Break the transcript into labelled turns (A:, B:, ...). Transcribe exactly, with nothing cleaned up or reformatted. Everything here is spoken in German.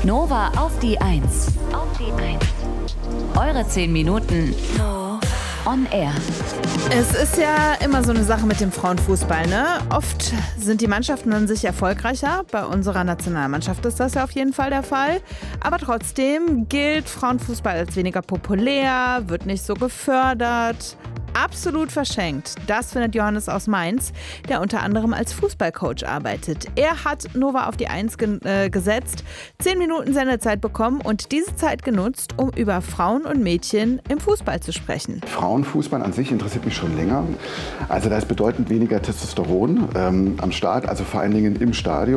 A: Nova auf die Eins. Auf die Eins. Eure zehn Minuten on air.
B: Es ist ja immer so eine Sache mit dem Frauenfußball, ne? Oft sind die Mannschaften an sich erfolgreicher. Bei unserer Nationalmannschaft ist das ja auf jeden Fall der Fall. Aber trotzdem gilt Frauenfußball als weniger populär, wird nicht so gefördert. Absolut verschenkt. Das findet Johannes aus Mainz, der unter anderem als Fußballcoach arbeitet. Er hat Nova auf die Eins ge- äh, gesetzt, zehn Minuten Sendezeit bekommen und diese Zeit genutzt, um über Frauen und Mädchen im Fußball zu sprechen.
C: Frauenfußball an sich interessiert mich schon länger. Also da ist bedeutend weniger Testosteron ähm, am Start, also vor allen Dingen im Stadion.